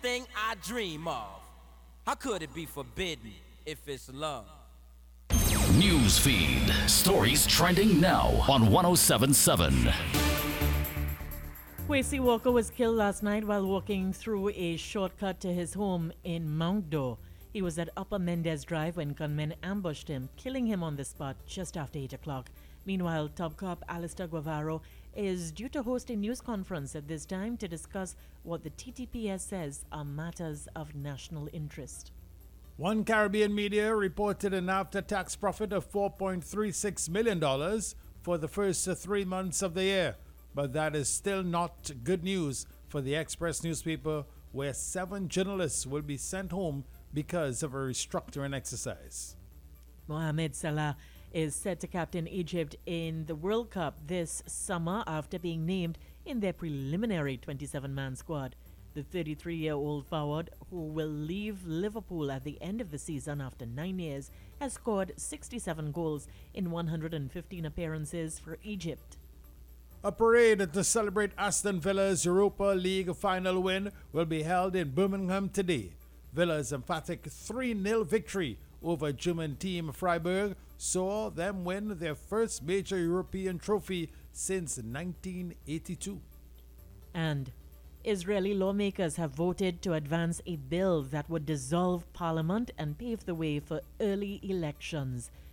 thing I dream of. How could it be forbidden if it's love? News feed. Stories trending now on 107.7. Kwesi Walker was killed last night while walking through a shortcut to his home in Mount Dore. He was at Upper Mendez Drive when gunmen ambushed him, killing him on the spot just after 8 o'clock. Meanwhile, Top Cop Alistair Guevara is due to host a news conference at this time to discuss what the TTPS says are matters of national interest. One Caribbean media reported an after-tax profit of $4.36 million for the first 3 months of the year. But that is still not good news for the Express newspaper, where 7 journalists will be sent home because of a restructuring exercise. Mohamed Salah is set to captain Egypt in the World Cup this summer after being named in their preliminary 27-man squad. The 33-year-old forward, who will leave Liverpool at the end of the season after 9 years, has scored 67 goals in 115 appearances for Egypt. A parade to celebrate Aston Villa's Europa League final win will be held in Birmingham today. Villa's emphatic 3-0 victory over German team Freiburg saw them win their first major European trophy since 1982. And Israeli lawmakers have voted to advance a bill that would dissolve parliament and pave the way for early elections.